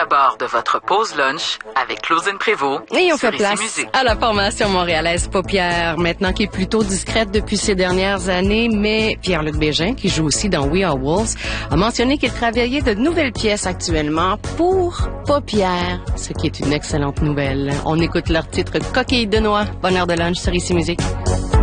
à bord de votre pause lunch avec Claudine Prévost. Et on fait sur place Ici Musique. à la formation montréalaise Paupières, maintenant qui est plutôt discrète depuis ces dernières années, mais Pierre-Luc Bégin, qui joue aussi dans We Are Wolves, a mentionné qu'il travaillait de nouvelles pièces actuellement pour Paupières, ce qui est une excellente nouvelle. On écoute leur titre Coquille de noix. Bonne heure de lunch sur Ici Musique.